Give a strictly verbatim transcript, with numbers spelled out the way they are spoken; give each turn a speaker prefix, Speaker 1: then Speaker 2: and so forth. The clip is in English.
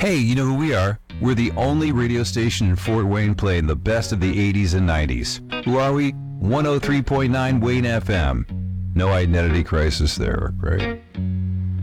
Speaker 1: Hey, you know who we are? We're the only radio station in Fort Wayne playing the best of the eighties and nineties. Who are we? one oh three point nine Wayne F M. No identity crisis there, right?